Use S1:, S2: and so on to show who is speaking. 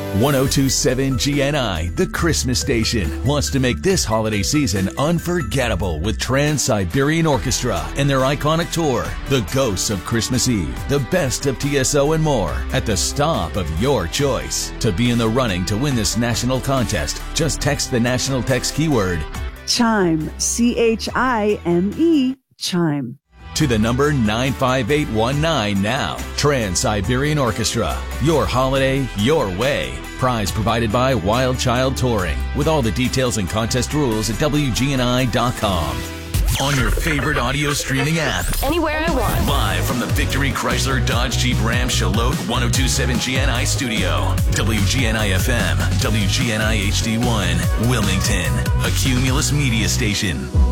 S1: 1027 GNI, the Christmas station, wants to make this holiday season unforgettable with Trans-Siberian Orchestra and their iconic tour, The Ghosts of Christmas Eve, the best of TSO and more, at the stop of your choice. To be in the running to win this national contest, just text the national text keyword
S2: CHIME, CHIME, CHIME.
S1: to the number 95819 now. Trans-Siberian Orchestra. Your holiday, your way. Prize provided by Wild Child Touring. With all the details and contest rules at WGNI.com. On your favorite audio streaming app.
S3: Anywhere I want.
S1: Live from the Victory Chrysler Dodge Jeep Ram Charlotte 1027 GNI studio. WGNI FM, WGNI HD1, Wilmington, a Cumulus media station.